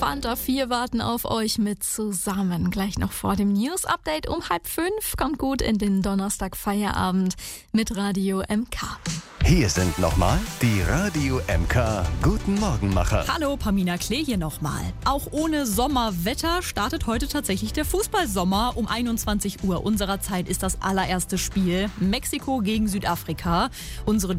Fanta 4 warten auf euch mit zusammen. Gleich noch vor dem News-Update um 4:30. Kommt gut in den Donnerstag-Feierabend mit Radio MK. Hier sind nochmal die Radio MK Guten Morgenmacher. Hallo, Pamina Klee hier nochmal. Auch ohne Sommerwetter startet heute tatsächlich der Fußballsommer. Um 21 Uhr unserer Zeit ist das allererste Spiel. Mexiko gegen Südafrika. Unsere